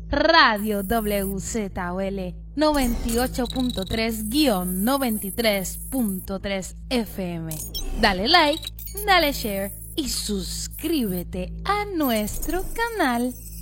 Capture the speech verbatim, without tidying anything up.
Radio W Z O L noventa y ocho punto tres noventa y tres punto tres F M. Dale like, dale share y suscríbete a nuestro canal.